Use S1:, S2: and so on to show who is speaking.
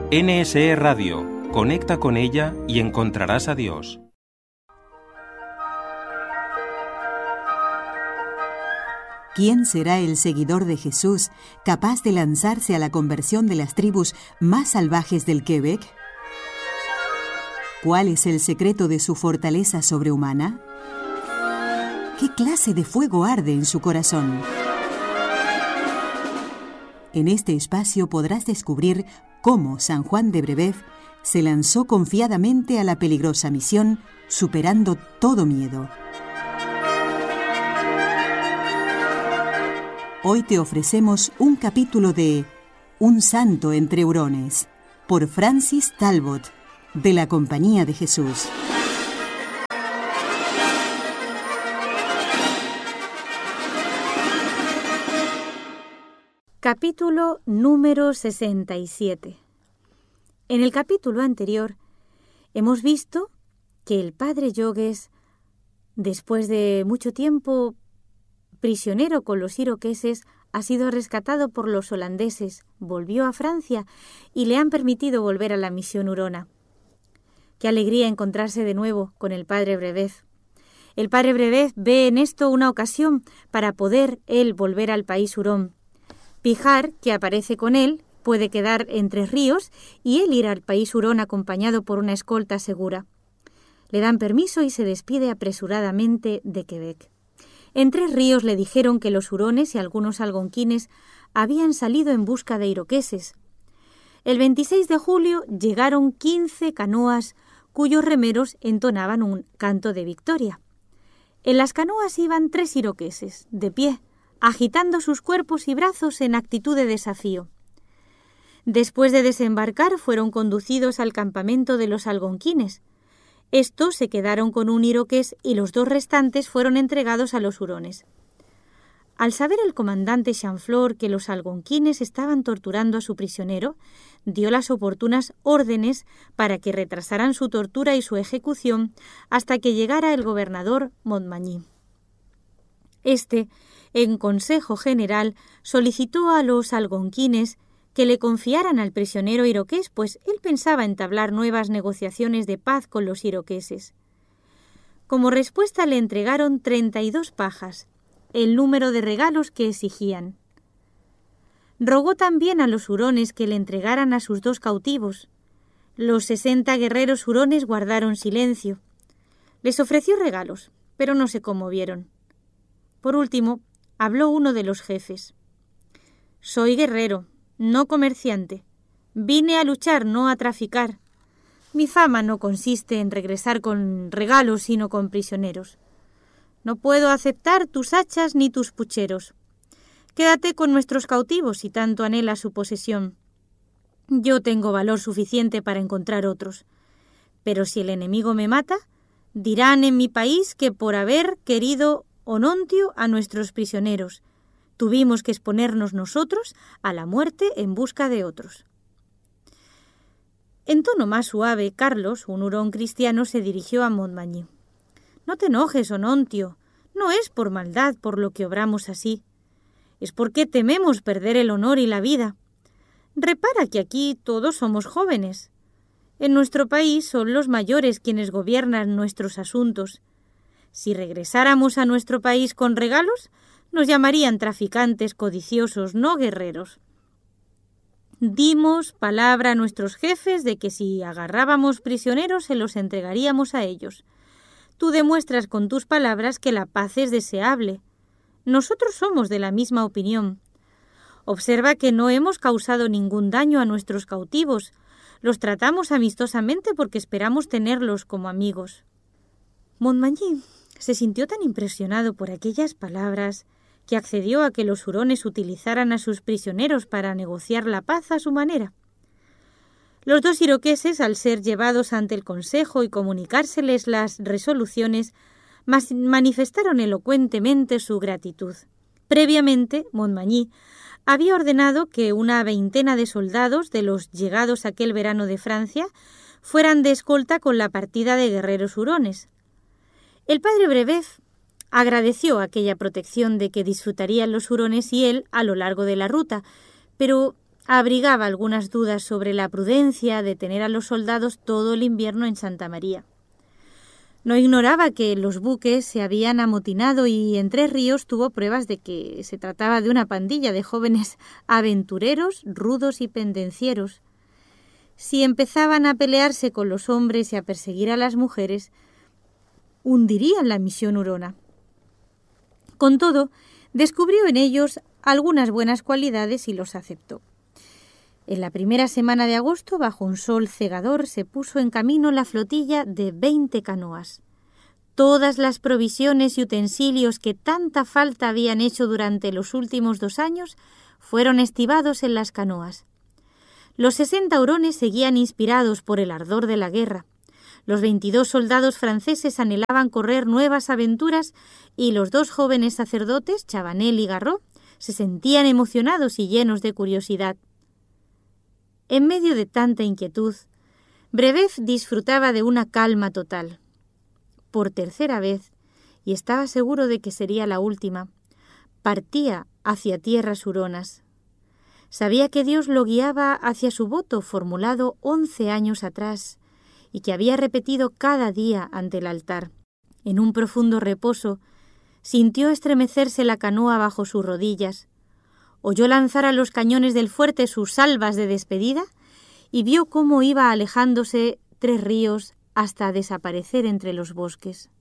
S1: NSE Radio. Conecta con ella y encontrarás a Dios.
S2: ¿Quién será el seguidor de Jesús capaz de lanzarse a la conversión de las tribus más salvajes del Quebec? ¿Cuál es el secreto de su fortaleza sobrehumana? ¿Qué clase de fuego arde en su corazón? En este espacio podrás descubrir cómo San Juan de Brébeuf se lanzó confiadamente a la peligrosa misión, superando todo miedo. Hoy te ofrecemos un capítulo de Un santo entre hurones, por Francis Talbot, de la Compañía de Jesús.
S3: Capítulo número 67. En el capítulo anterior hemos visto que el padre Jogues, después de mucho tiempo prisionero con los iroqueses, ha sido rescatado por los holandeses, volvió a Francia y le han permitido volver a la misión hurona. Qué alegría encontrarse de nuevo con el padre Brébeuf. El padre Brébeuf ve en esto una ocasión para poder él volver al país hurón. Pijart, que aparece con él, puede quedar en Tres Ríos y él ir al país hurón acompañado por una escolta segura. Le dan permiso y se despide apresuradamente de Quebec. En Tres Ríos le dijeron que los hurones y algunos algonquines habían salido en busca de iroqueses. El 26 de julio llegaron 15 canoas cuyos remeros entonaban un canto de victoria. En las canoas iban 3 iroqueses, de pie, agitando sus cuerpos y brazos en actitud de desafío. Después de desembarcar fueron conducidos al campamento de los algonquines. Estos se quedaron con un iroqués y los 2 restantes fueron entregados a los hurones. Al saber el comandante Chamflor que los algonquines estaban torturando a su prisionero, dio las oportunas órdenes para que retrasaran su tortura y su ejecución hasta que llegara el gobernador Montmagny. Este, en Consejo General, solicitó a los algonquines que le confiaran al prisionero iroqués, pues él pensaba entablar nuevas negociaciones de paz con los iroqueses. Como respuesta le entregaron 32 pajas, el número de regalos que exigían. Rogó también a los hurones que le entregaran a sus 2 cautivos. Los 60 guerreros hurones guardaron silencio. Les ofreció regalos, pero no se conmovieron. Por último, habló uno de los jefes. «Soy guerrero, no comerciante. Vine a luchar, no a traficar. Mi fama no consiste en regresar con regalos, sino con prisioneros. No puedo aceptar tus hachas ni tus pucheros. Quédate con nuestros cautivos si tanto anhelas su posesión. Yo tengo valor suficiente para encontrar otros. Pero si el enemigo me mata, dirán en mi país que por haber querido Onontio a nuestros prisioneros, tuvimos que exponernos nosotros a la muerte en busca de otros». En tono más suave, Carlos, un hurón cristiano, se dirigió a Montmagny. «No te enojes, Onontio, no es por maldad por lo que obramos así. Es porque tememos perder el honor y la vida. Repara que aquí todos somos jóvenes. En nuestro país son los mayores quienes gobiernan nuestros asuntos. Si regresáramos a nuestro país con regalos, nos llamarían traficantes codiciosos, no guerreros. Dimos palabra a nuestros jefes de que si agarrábamos prisioneros se los entregaríamos a ellos. Tú demuestras con tus palabras que la paz es deseable. Nosotros somos de la misma opinión. Observa que no hemos causado ningún daño a nuestros cautivos. Los tratamos amistosamente porque esperamos tenerlos como amigos». Montmagny se sintió tan impresionado por aquellas palabras que accedió a que los hurones utilizaran a sus prisioneros para negociar la paz a su manera. Los 2 iroqueses, al ser llevados ante el consejo y comunicárseles las resoluciones, manifestaron elocuentemente su gratitud. Previamente, Montmagny había ordenado que una 20 de soldados de los llegados aquel verano de Francia fueran de escolta con la partida de guerreros hurones. El padre Brébeuf agradeció aquella protección de que disfrutarían los hurones y él a lo largo de la ruta, pero abrigaba algunas dudas sobre la prudencia de tener a los soldados todo el invierno en Santa María. No ignoraba que los buques se habían amotinado y en Tres Ríos tuvo pruebas de que se trataba de una pandilla de jóvenes aventureros, rudos y pendencieros. Si empezaban a pelearse con los hombres y a perseguir a las mujeres, hundirían la misión hurona. Con todo, descubrió en ellos algunas buenas cualidades y los aceptó. En la primera semana de agosto, bajo un sol cegador, se puso en camino la flotilla de 20 canoas. Todas las provisiones y utensilios que tanta falta habían hecho durante los últimos 2 años fueron estibados en las canoas. Los 60 hurones seguían inspirados por el ardor de la guerra. Los 22 soldados franceses anhelaban correr nuevas aventuras y los 2 jóvenes sacerdotes, Chabanel y Garrot, se sentían emocionados y llenos de curiosidad. En medio de tanta inquietud, Brebeuf disfrutaba de una calma total. Por tercera vez, y estaba seguro de que sería la última, partía hacia tierras huronas. Sabía que Dios lo guiaba hacia su voto formulado 11 años atrás y que había repetido cada día ante el altar. En un profundo reposo, sintió estremecerse la canoa bajo sus rodillas, oyó lanzar a los cañones del fuerte sus salvas de despedida y vio cómo iba alejándose Tres Ríos hasta desaparecer entre los bosques.